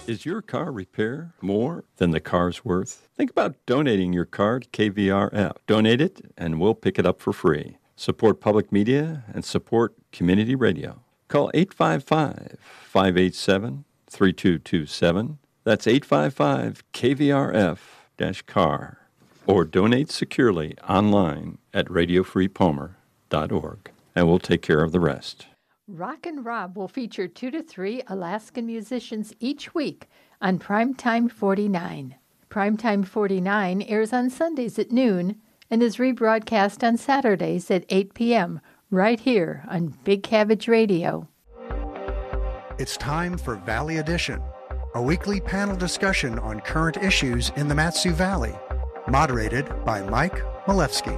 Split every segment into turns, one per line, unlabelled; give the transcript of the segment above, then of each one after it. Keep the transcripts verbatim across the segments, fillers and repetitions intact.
Is your car repair more than the car's worth? Think about donating your car to K V R F. Donate it, and we'll pick it up for free. Support public media and support community radio. Call eight five five, five eight seven, three two two seven. That's eight five five K V R F car. Or donate securely online at radio free palmer dot org, and we'll take care of the rest.
Rockin' Rob will feature two to three Alaskan musicians each week on Primetime forty-nine. Primetime forty-nine airs on Sundays at noon and is rebroadcast on Saturdays at eight p.m. right here on Big Cabbage Radio.
It's time for Valley Edition, a weekly panel discussion on current issues in the Mat-Su Valley, moderated by Mike Malefsky.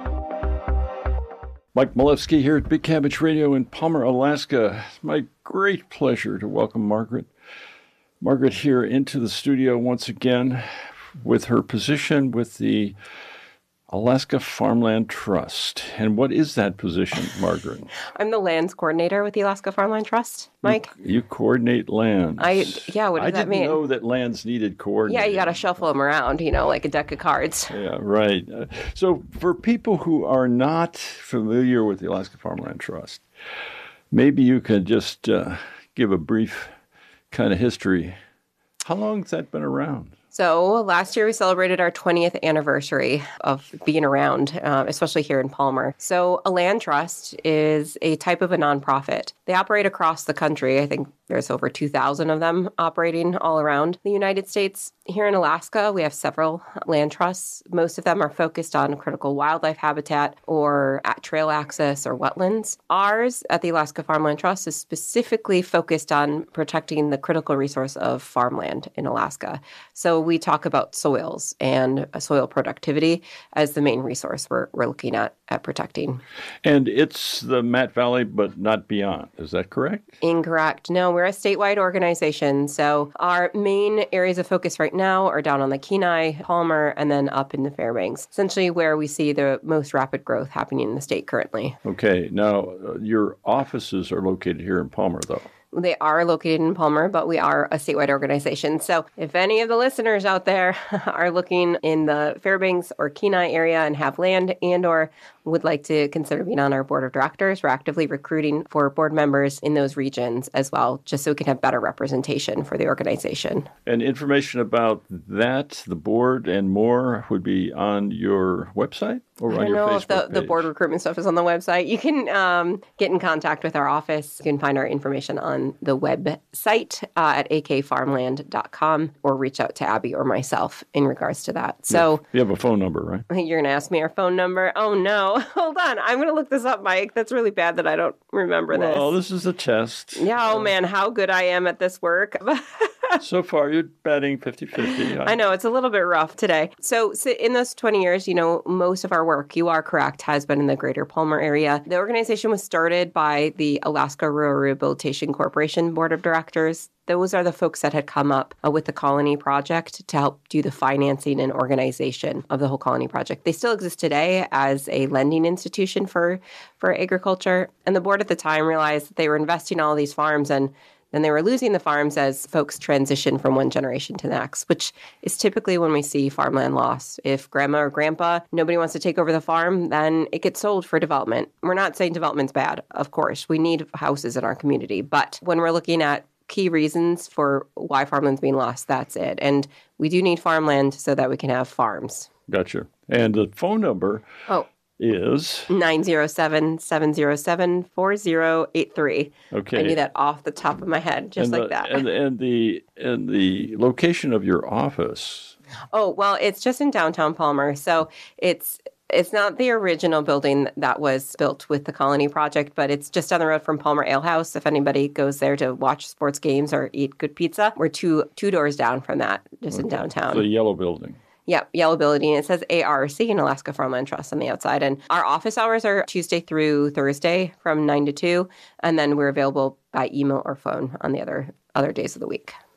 Mike Malefsky here at Big Cabbage Radio in Palmer, Alaska. It's my great pleasure to welcome Margaret. Margaret here into the studio once again with her position with the Alaska Farmland Trust. And what is that position, Margaret?
I'm the lands coordinator with the Alaska Farmland Trust, Mike.
You, you coordinate lands.
I yeah, what does
I
that mean?
I didn't know that lands needed coordinating.
Yeah, you got to shuffle them around, you know, like a deck of cards.
Yeah, right. Uh, so for people who are not familiar with the Alaska Farmland Trust, maybe you could just uh, give a brief kind of history. How long has that been around?
So last year we celebrated our twentieth anniversary of being around, uh, especially here in Palmer. So a land trust is a type of a nonprofit. They operate across the country. I think there's over two thousand of them operating all around the United States. Here in Alaska, we have several land trusts. Most of them are focused on critical wildlife habitat or at trail access or wetlands. Ours at the Alaska Farmland Trust is specifically focused on protecting the critical resource of farmland in Alaska. So we talk about soils and soil productivity as the main resource we're, we're looking at at protecting.
And it's the Mat Valley, but not beyond. Is that correct?
Incorrect. No, we're a statewide organization. So our main areas of focus right now are down on the Kenai, Palmer, and then up in the Fairbanks, essentially where we see the most rapid growth happening in the state currently.
Okay. Now, uh, your offices are located here in Palmer, though.
They are located in Palmer, but we are a statewide organization. So if any of the listeners out there are looking in the Fairbanks or Kenai area and have land and or would like to consider being on our board of directors, we're actively recruiting for board members in those regions as well, just so we can have better representation for the organization.
And information about that, the board, and more would be on your website or on your Facebook page? I don't know if
the, the board recruitment stuff is on the website. You can um, get in contact with our office. You can find our information on the website uh, at a k farmland dot com or reach out to Abby or myself in regards to that. So
you have a phone number, right?
You're going to ask me our phone number? Oh, no. Hold on. I'm going to look this up, Mike. That's really bad that I don't remember
well,
this.
Well, this is a test.
Yeah, oh, uh, man, how good I am at this work.
So far, you're batting fifty-fifty.
I know, it's a little bit rough today. So, so in those twenty years, you know, most of our work, you are correct, has been in the greater Palmer area. The organization was started by the Alaska Rural Rehabilitation Corporation Board of Directors. Those are the folks that had come up uh, with the Colony Project to help do the financing and organization of the whole Colony Project. They still exist today as a lending institution for, for agriculture. And the board at the time realized that they were investing in all these farms and then they were losing the farms as folks transition from one generation to the next, which is typically when we see farmland loss. If grandma or grandpa, nobody wants to take over the farm, then it gets sold for development. We're not saying development's bad, of course. We need houses in our community. But when we're looking at key reasons for why farmland's being lost, that's it. And we do need farmland so that we can have farms.
Gotcha. And the phone number
oh.
is
nine zero seven, seven zero seven, four zero eight three.
Okay.
I knew that off the top of my head, just
and
like
the,
that.
And, and the and the location of your office.
Oh, well, it's just in downtown Palmer. So it's It's not the original building that was built with the Colony Project, but it's just down the road from Palmer Ale House. If anybody goes there to watch sports games or eat good pizza, we're two two doors down from that, just okay. in downtown.
The yellow building.
Yep, yellow building. It says A R C in Alaska Farmland Trust on the outside. And our office hours are Tuesday through Thursday from nine to two. And then we're available by email or phone on the other other days of the week.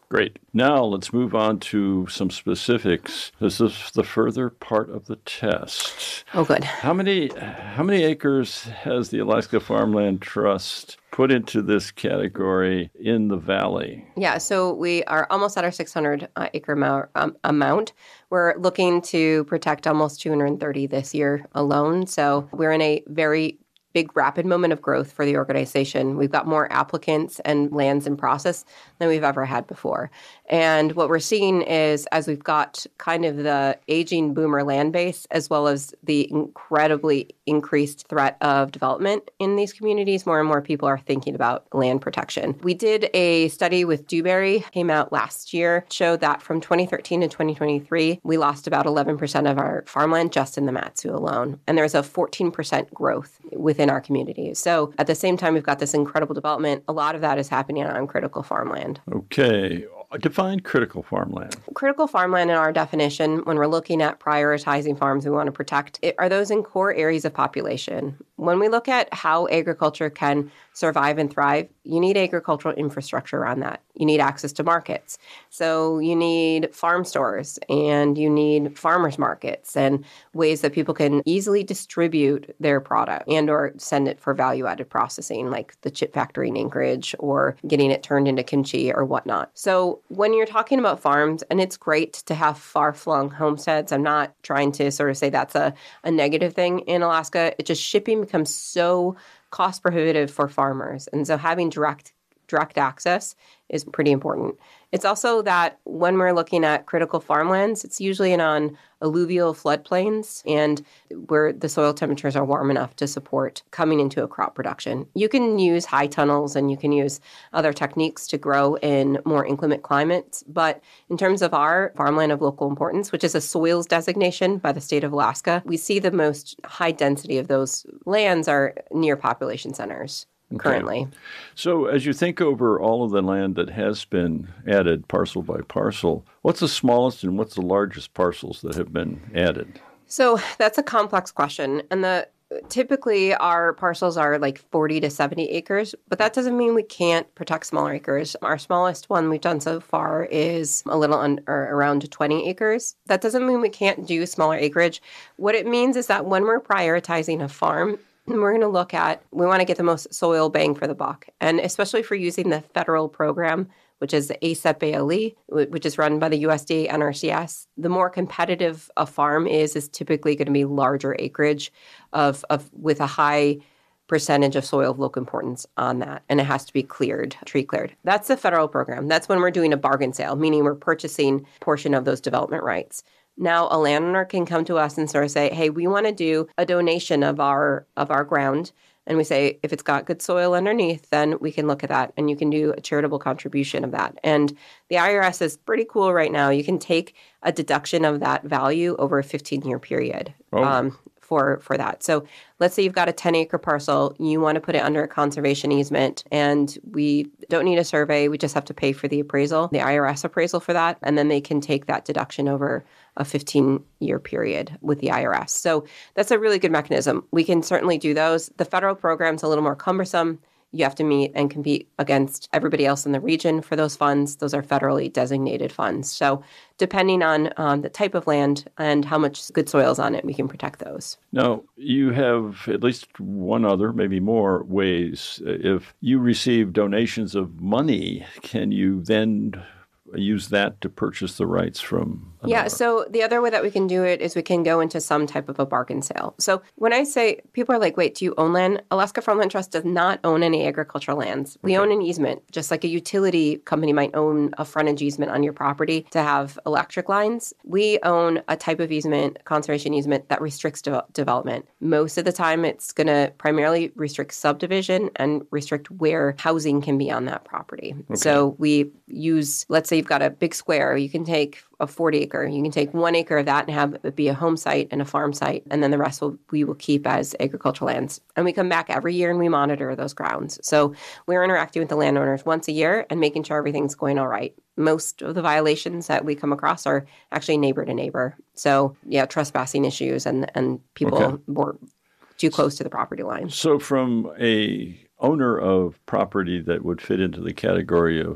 Great. Now let's move on to some specifics. This is the further part of the test.
Oh, good.
How many how many acres has the Alaska Farmland Trust put into this category in the valley?
Yeah, so we are almost at our six hundred uh, acre amount, um, amount. We're looking to protect almost two hundred thirty this year alone. So we're in a very big, rapid moment of growth for the organization. We've got more applicants and lands in process than we've ever had before. And what we're seeing is, as we've got kind of the aging boomer land base, as well as the incredibly increased threat of development in these communities, more and more people are thinking about land protection. We did a study with Dewberry, came out last year, showed that from twenty thirteen to twenty twenty-three, we lost about eleven percent of our farmland just in the Mat-Su alone. And there's a fourteen percent growth within our communities. So at the same time, we've got this incredible development. A lot of that is happening on critical farmland.
Okay. Define critical farmland.
Critical farmland in our definition, when we're looking at prioritizing farms we want to protect, it, are those in core areas of population. When we look at how agriculture can survive and thrive, you need agricultural infrastructure around that. You need access to markets. So you need farm stores and you need farmers markets and ways that people can easily distribute their product and or send it for value-added processing, like the chip factory in Anchorage or getting it turned into kimchi or whatnot. So when you're talking about farms, and it's great to have far-flung homesteads, I'm not trying to sort of say that's a, a negative thing in Alaska. It just shipping becomes so cost prohibitive for farmers. And so having direct direct access is pretty important. It's also that when we're looking at critical farmlands, it's usually in on alluvial floodplains and where the soil temperatures are warm enough to support coming into a crop production. You can use high tunnels and you can use other techniques to grow in more inclement climates. But in terms of our farmland of local importance, which is a soils designation by the state of Alaska, we see the most high density of those lands are near population centers. Okay. Currently.
So as you think over all of the land that has been added parcel by parcel, what's the smallest and what's the largest parcels that have been added?
So that's a complex question. And the typically our parcels are like forty to seventy acres, but that doesn't mean we can't protect smaller acres. Our smallest one we've done so far is a little under, around twenty acres. That doesn't mean we can't do smaller acreage. What it means is that when we're prioritizing a farm, we're going to look at, we want to get the most soil bang for the buck. And especially if we're using the federal program, which is A S A P A L E, which is run by the U S D A N R C S, the more competitive a farm is, is typically going to be larger acreage of, of with a high percentage of soil of local importance on that. And it has to be cleared, tree cleared. That's the federal program. That's when we're doing a bargain sale, meaning we're purchasing a portion of those development rights. Now, a landowner can come to us and sort of say, hey, we want to do a donation of our of our ground. And we say, if it's got good soil underneath, then we can look at that. And you can do a charitable contribution of that. And the I R S is pretty cool right now. You can take a deduction of that value over a fifteen-year period. Oh. Um, for for that. So let's say you've got a ten-acre parcel. You want to put it under a conservation easement, and we don't need a survey. We just have to pay for the appraisal, the I R S appraisal for that, and then they can take that deduction over a fifteen-year period with the I R S. So that's a really good mechanism. We can certainly do those. The federal program's a little more cumbersome. You have to meet and compete against everybody else in the region for those funds. Those are federally designated funds. So depending on um, the type of land and how much good soil is on it, we can protect those.
Now, you have at least one other, maybe more ways. If you receive donations of money, can you then use that to purchase the rights from another?
Yeah, so the other way that we can do it is we can go into some type of a bargain sale. So when I say, people are like, wait, do you own land? Alaska Farmland Trust does not own any agricultural lands. We okay. own an easement, just like a utility company might own a frontage easement on your property to have electric lines. We own a type of easement, conservation easement, that restricts de- development. Most of the time, it's going to primarily restrict subdivision and restrict where housing can be on that property. Okay. So we use, let's say you've got a big square, you can take a forty acre, you can take one acre of that and have it be a home site and a farm site, and then the rest will, we will keep as agricultural lands. And we come back every year and we monitor those grounds. So we're interacting with the landowners once a year and making sure everything's going all right. Most of the violations that we come across are actually neighbor to neighbor. So yeah, trespassing issues and, and people okay. more too close to the property line.
So from a owner of property that would fit into the category of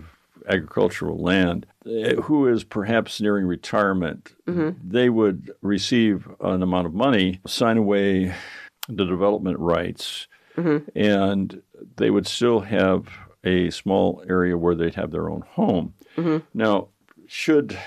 agricultural land, who is perhaps nearing retirement, mm-hmm. they would receive an amount of money, sign away the development rights, mm-hmm. and they would still have a small area where they'd have their own home. Mm-hmm. Now, should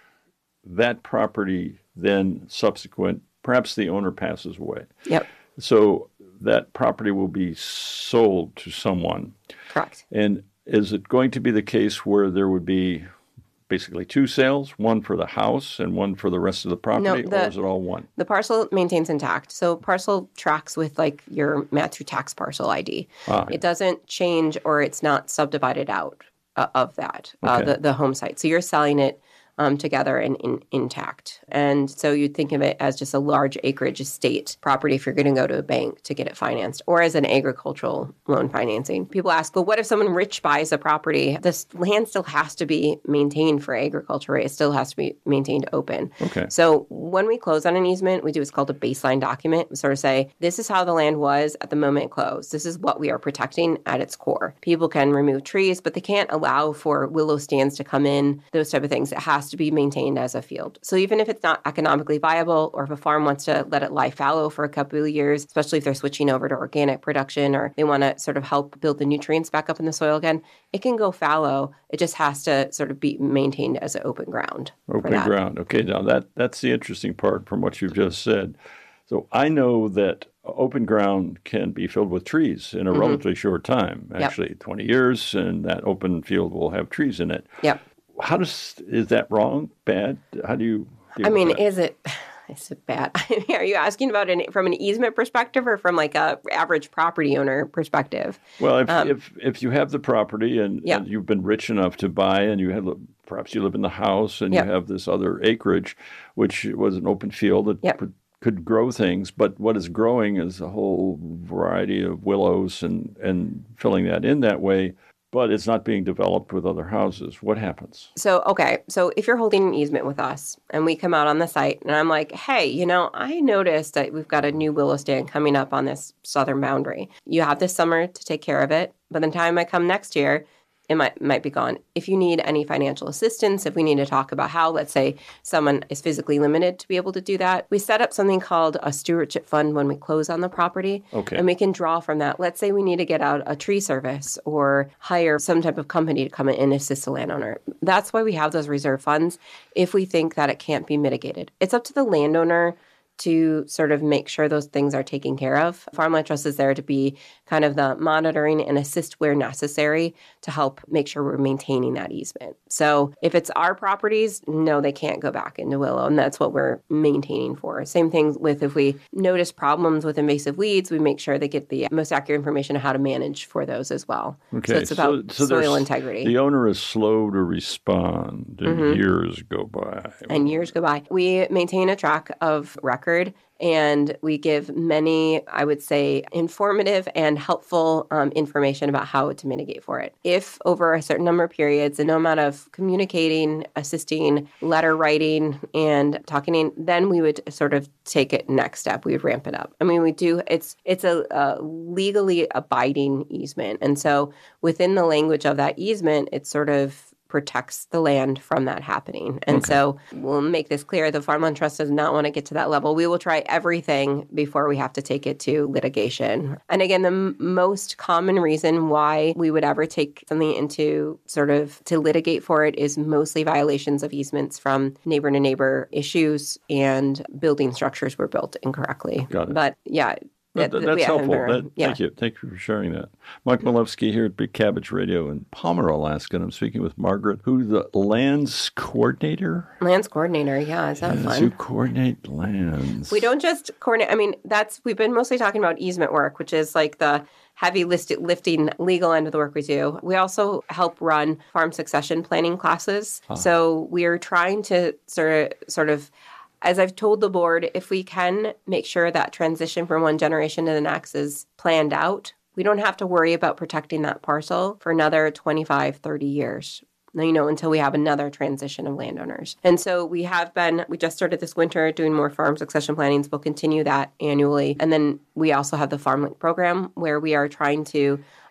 that property then subsequent, perhaps the owner passes away.
Yep.
So that property will be sold to someone.
Correct.
And is it going to be the case where there would be basically two sales, one for the house and one for the rest of the property,
no, the,
or is it all one?
The parcel maintains intact. So parcel tracks with like your Matthew tax parcel I D. Ah. It doesn't change or it's not subdivided out uh, of that, okay. uh, the, the home site. So you're selling it Um, together and in, intact. And so you'd think of it as just a large acreage estate property if you're going to go to a bank to get it financed, or as an agricultural loan financing. People ask, well, what if someone rich buys a property? This land still has to be maintained for agriculture, right? It still has to be maintained open.
Okay.
So when we close on an easement, we do what's called a baseline document. We sort of say, this is how the land was at the moment it closed. This is what we are protecting at its core. People can remove trees, but they can't allow for willow stands to come in, those type of things. It has to be maintained as a field. So even if it's not economically viable, or if a farm wants to let it lie fallow for a couple of years, especially if they're switching over to organic production or they want to sort of help build the nutrients back up in the soil again, it can go fallow. It just has to sort of be maintained as an open ground.
Open ground. Okay, now that that's the interesting part from what you've just said. So I know that open ground can be filled with trees in a mm-hmm. relatively short time, actually yep. twenty years, and that open field will have trees in it.
Yep.
How does, is that wrong, bad? How do you deal
I mean,
with that?
is it, is it bad? Are you asking about it from an easement perspective or from like a average property owner perspective?
Well, if um, if, if you have the property and, yeah. and you've been rich enough to buy and you have, perhaps you live in the house and yep. you have this other acreage, which was an open field that
yep.
could, could grow things, but what is growing is a whole variety of willows and, and filling that in that way. But it's not being developed with other houses. What happens?
So, okay. So if you're holding an easement with us and we come out on the site and I'm like, hey, you know, I noticed that we've got a new willow stand coming up on this southern boundary. You have this summer to take care of it. By the time I come next year, it might might be gone. If you need any financial assistance, if we need to talk about how, let's say, someone is physically limited to be able to do that, we set up something called a stewardship fund when we close on the property.
Okay.
And we can draw from that. Let's say we need to get out a tree service or hire some type of company to come in and assist the landowner. That's why we have those reserve funds if we think that it can't be mitigated. It's up to the landowner to sort of make sure those things are taken care of. Farmland Trust is there to be kind of the monitoring and assist where necessary to help make sure we're maintaining that easement. So if it's our properties, no, they can't go back into willow, and that's what we're maintaining for. Same thing with if we notice problems with invasive weeds, we make sure they get the most accurate information on how to manage for those as well.
Okay.
So it's about
so, so
soil integrity.
The owner is slow to respond, and mm-hmm. years go by.
And years go by. We maintain a track of record, and we give many, I would say, informative and helpful um, information about how to mitigate for it. If over a certain number of periods, and no amount of communicating, assisting, letter writing, and talking, then we would sort of take it next step. We would ramp it up. I mean, we do, it's it's a, a legally abiding easement. And so within the language of that easement, it's sort of protects the land from that happening. And okay. so we'll make this clear. The Farmland Trust does not want to get to that level. We will try everything before we have to take it to litigation. And again, the m- most common reason why we would ever take something into sort of to litigate for it is mostly violations of easements from neighbor to neighbor issues and building structures were built incorrectly.
Got it.
But yeah,
That, that, that's helpful. That,
yeah.
Thank you. Thank you for sharing that. Mike Milewski here at Big Cabbage Radio in Palmer, Alaska. And I'm speaking with Margaret, who's the lands coordinator?
Lands coordinator, yeah. Is that
yes,
fun?
You coordinate lands.
We don't just coordinate. I mean, that's we've been mostly talking about easement work, which is like the heavy listed, lifting legal end of the work we do. We also help run farm succession planning classes. Ah. So we're trying to sort of, sort of as I've told the board, if we can make sure that transition from one generation to the next is planned out, we don't have to worry about protecting that parcel for another twenty-five, thirty years, you know, until we have another transition of landowners. And so we have been, we just started this winter doing more farm succession plannings. We'll continue that annually. And then we also have the FarmLink program where we are trying to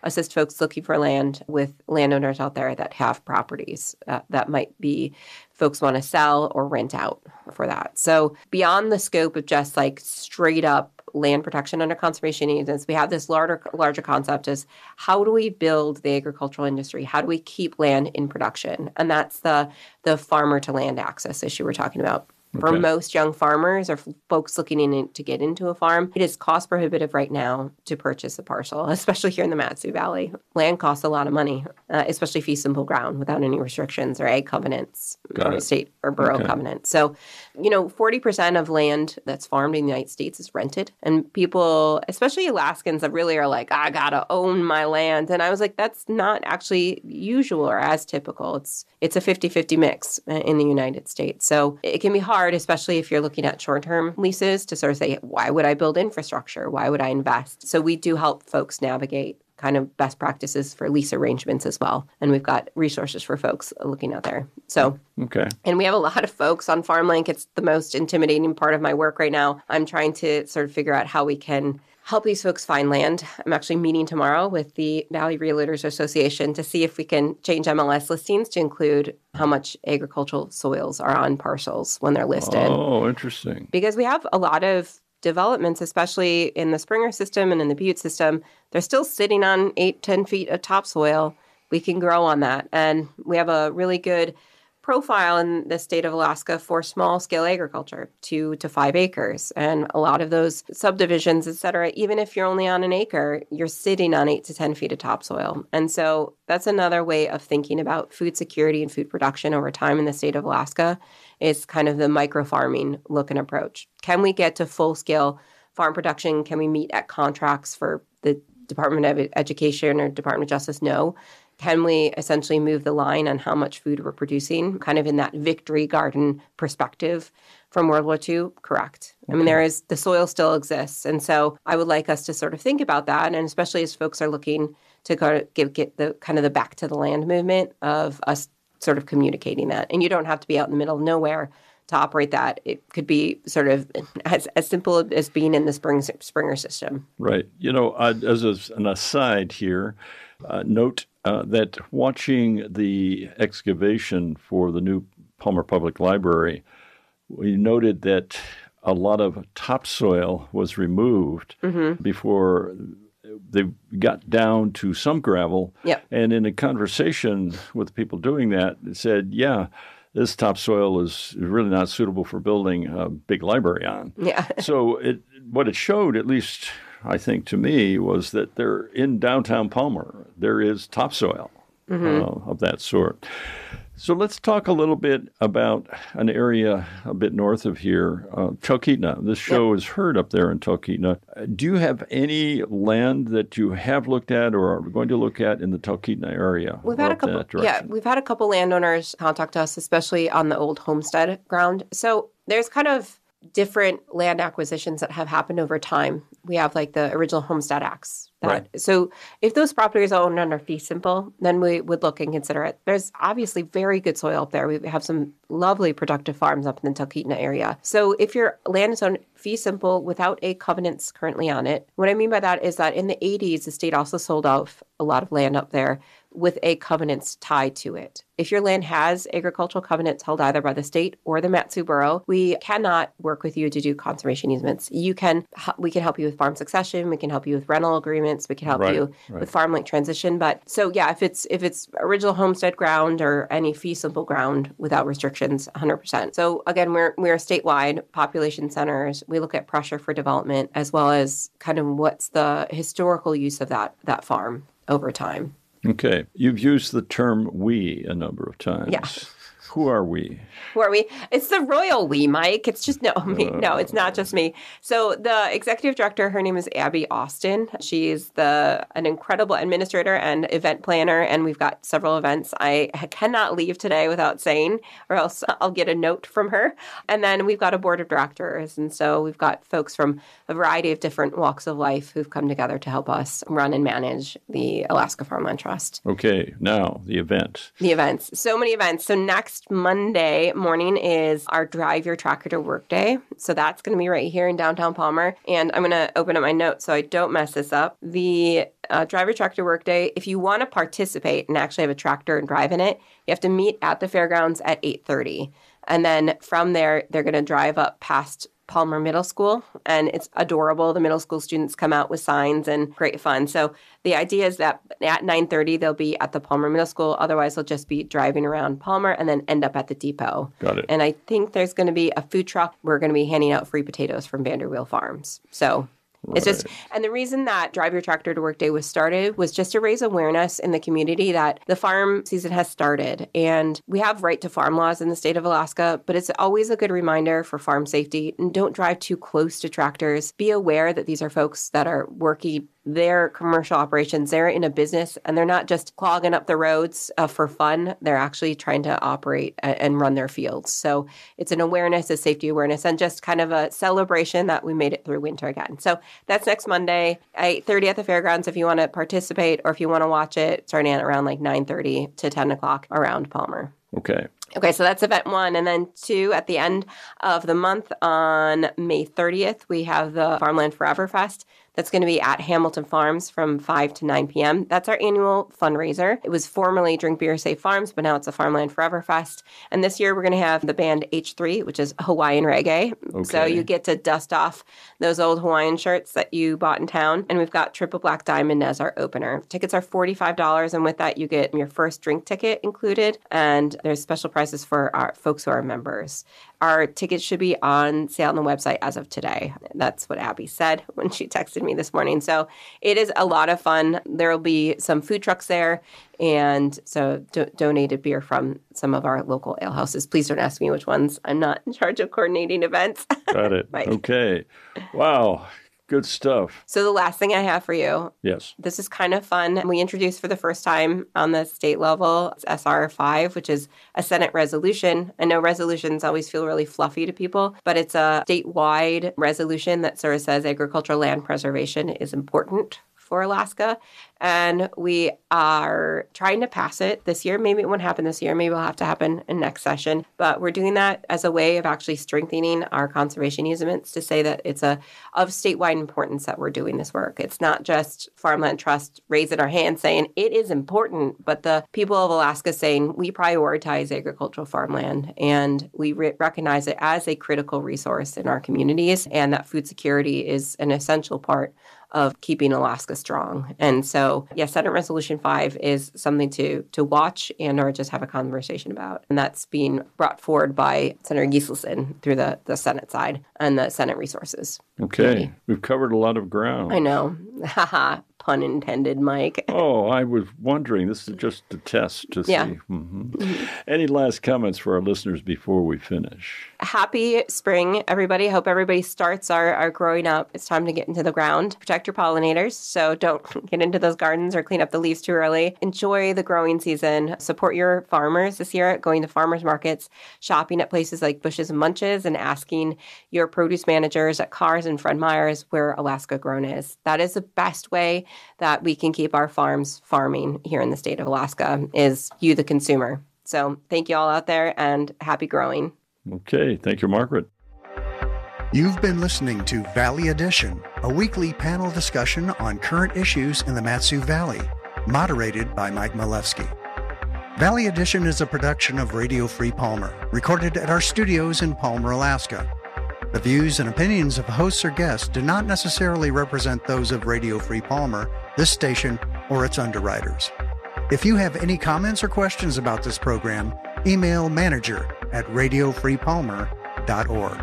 assist folks looking for land with landowners out there that have properties uh, that might be folks want to sell or rent out for that. So beyond the scope of just like straight up land protection under conservation easements, we have this larger larger concept is how do we build the agricultural industry? How do we keep land in production? And that's the the farmer to land access issue we're talking about. For
Okay.
most young farmers or f- folks looking in to get into a farm, it is cost prohibitive right now to purchase a parcel, especially here in the Mat-Su Valley. Land costs a lot of money, uh, especially fee simple ground without any restrictions or ag covenants
Got
or
it.
state or borough
Okay.
covenants. So, you know, forty percent of land that's farmed in the United States is rented. And people, especially Alaskans, that really are like, I gotta own my land. And I was like, that's not actually usual or as typical. It's it's a fifty-fifty mix uh, in the United States. So it can be hard, especially if you're looking at short-term leases, to sort of say, why would I build infrastructure? Why would I invest? So we do help folks navigate kind of best practices for lease arrangements as well. And we've got resources for folks looking out there. So,
Okay.
and we have a lot of folks on FarmLink. It's the most intimidating part of my work right now. I'm trying to sort of figure out how we can help these folks find land. I'm actually meeting tomorrow with the Valley Realtors Association to see if we can change M L S listings to include how much agricultural soils are on parcels when they're listed.
Oh, interesting.
Because we have a lot of developments, especially in the Springer system and in the Butte system, they're still sitting on eight, ten feet of topsoil. We can grow on that. And we have a really good profile in the state of Alaska for small-scale agriculture, two to five acres. And a lot of those subdivisions, et cetera, even if you're only on an acre, you're sitting on eight to ten feet of topsoil. And so that's another way of thinking about food security and food production over time in the state of Alaska is kind of the micro-farming look and approach. Can we get to full-scale farm production? Can we meet at contracts for the Department of Education or Department of Justice? No. Can we essentially move the line on how much food we're producing, kind of in that victory garden perspective from World War Two? Correct. I mean, there is, the soil still exists. And so I would like us to sort of think about that. And especially as folks are looking to go get, get the kind of the back to the land movement of us sort of communicating that. And you don't have to be out in the middle of nowhere to operate that. It could be sort of as, as simple as being in the Spring, Springer system.
Right. You know, uh, as a, an aside here, uh, note uh, that watching the excavation for the new Palmer Public Library, we noted that a lot of topsoil was removed
Mm-hmm.
before they got down to some gravel.
Yep.
And in a conversation with the people doing that, it said, yeah, this topsoil is really not suitable for building a big library on.
Yeah.
So it, what it showed, at least I think to me, was that there in downtown Palmer, there is topsoil
Mm-hmm.
uh, of that sort. So let's talk a little bit about an area a bit north of here, uh, Talkeetna. This show is heard up there in Talkeetna. Uh, Do you have any land that you have looked at or are going to look at in the Talkeetna area?
We've had a
up
couple,
that
yeah,
direction?
we've had a couple landowners contact us, especially on the old homestead ground. So there's kind of different land acquisitions that have happened over time. We have like the original Homestead Acts. That,
Right.
So if those properties are owned under fee simple, then we would look and consider it. There's obviously very good soil up there. We have some lovely productive farms up in the Talkeetna area. So if your land is owned fee simple without a covenants currently on it, what I mean by that is that in the eighties, the state also sold off a lot of land up there with a covenants tied to it. If your land has agricultural covenants held either by the state or the Mat-Su Borough, we cannot work with you to do conservation easements. You can, we can help you with farm succession. We can help you with rental agreements. We can help
Right,
you
right.
with FarmLink transition. But so yeah, if it's if it's original homestead ground or any fee simple ground without restrictions, one hundred percent. So again, we're we're statewide population centers. We look at pressure for development as well as kind of what's the historical use of that that farm over time.
Okay. You've used the term we a number of times.
Yeah.
Who are we?
Who are we? It's the royal we, Mike. It's just no, me. No, it's not just me. So the executive director, her name is Abby Austin. She's the an incredible administrator and event planner, and we've got several events I cannot leave today without saying, or else I'll get a note from her. And then we've got a board of directors, and so we've got folks from a variety of different walks of life who've come together to help us run and manage the Alaska Farmland Trust.
Okay. Now, the event.
The events. So many events. So next next Monday morning is our Drive Your Tractor to Work Day. So that's going to be right here in downtown Palmer. And I'm going to open up my notes so I don't mess this up. The uh, Drive Your Tractor Work Day, if you want to participate and actually have a tractor and drive in it, you have to meet at the fairgrounds at eight thirty. And then from there, they're going to drive up past Palmer Middle School, and it's adorable. The middle school students come out with signs and great fun. So the idea is that at nine thirty, they'll be at the Palmer Middle School. Otherwise, they'll just be driving around Palmer and then end up at the depot.
Got it.
And I think there's going to be a food truck. We're going to be handing out free potatoes from Vanderweel Farms. So
right.
It's just, and the reason that Drive Your Tractor to Work Day was started was just to raise awareness in the community that the farm season has started. And we have right to farm laws in the state of Alaska, but it's always a good reminder for farm safety. And don't drive too close to tractors. Be aware that these are folks that are working their commercial operations. They're in a business and they're not just clogging up the roads uh, for fun. They're actually trying to operate a- and run their fields. So it's an awareness, a safety awareness, and just kind of a celebration that we made it through winter again. So that's next Monday, eight thirty at the fairgrounds if you want to participate, or if you want to watch it, starting at around like nine thirty to ten o'clock around Palmer.
Okay.
Okay, so that's event one. And then two, at the end of the month on May thirtieth, we have the Farmland Forever Fest. That's going to be at Hamilton Farms from five to nine p.m. That's our annual fundraiser. It was formerly Drink Beer Safe Farms, but now it's a Farmland Forever Fest. And this year we're going to have the band H three, which is Hawaiian reggae.
Okay.
So you get to dust off those old Hawaiian shirts that you bought in town. And we've got Triple Black Diamond as our opener. Tickets are forty-five dollars, and with that you get your first drink ticket included. And there's special prices for our folks who are members. Our tickets should be on sale on the website as of today. That's what Abby said when she texted me this morning. So it is a lot of fun. There will be some food trucks there, and so do- donated beer from some of our local ale houses. Please don't ask me which ones. I'm not in charge of coordinating events.
Got it.
Right.
Okay. Wow. Good stuff.
So the last thing I have for you,
Yes.
this is kind of fun. We introduced for the first time on the state level S R five, which is a Senate resolution. I know resolutions always feel really fluffy to people, but it's a statewide resolution that sort of says agricultural land preservation is important for Alaska. And we are trying to pass it this year. Maybe it won't happen this year. Maybe it'll have to happen in next session. But we're doing that as a way of actually strengthening our conservation easements to say that it's a of statewide importance that we're doing this work. It's not just Farmland Trust raising our hands saying it is important, but the people of Alaska saying we prioritize agricultural farmland and we re- recognize it as a critical resource in our communities, and that food security is an essential part of keeping Alaska strong. And so, yeah, Senate Resolution five is something to to watch and or just have a conversation about. And that's being brought forward by Senator Giselson through the, the Senate side and the Senate Resources.
Okay.
Committee.
We've covered a lot of ground.
I know. Haha. Pun intended, Mike.
Oh, I was wondering. This is just a test to
Yeah.
see. Mm-hmm. Any last comments for our listeners before we finish?
Happy spring, everybody. Hope everybody starts our, our growing up. It's time to get into the ground. Protect your pollinators, so don't get into those gardens or clean up the leaves too early. Enjoy the growing season. Support your farmers this year, going to farmers markets, shopping at places like Bushes and Munches, and asking your produce managers at Cars and Fred Meyer's where Alaska Grown is. That is the best way that we can keep our farms farming here in the state of Alaska, is you, the consumer. So thank you all out there, and happy growing.
Okay. Thank you, Margaret.
You've been listening to Valley Edition, a weekly panel discussion on current issues in the Mat-Su Valley, moderated by Mike Milewski. Valley Edition is a production of Radio Free Palmer, recorded at our studios in Palmer, Alaska. The views and opinions of hosts or guests do not necessarily represent those of Radio Free Palmer, this station, or its underwriters. If you have any comments or questions about this program, email manager at radio free palmer dot org.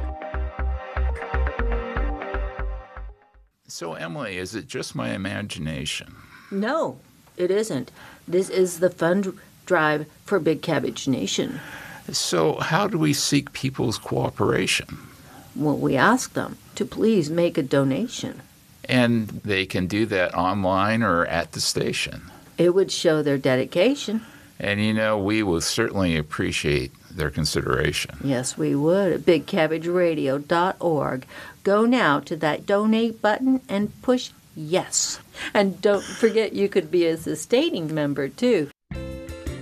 So, Emily, is it just my imagination?
No, it isn't. This is the fund drive for Big Cabbage Nation.
So, how do we seek people's cooperation?
Well, we ask them to please make a donation.
And they can do that online or at the station.
It would show their dedication.
And, you know, we will certainly appreciate their consideration.
Yes, we would at big cabbage radio dot org. Go now to that donate button and push yes. And don't forget you could be a sustaining member, too.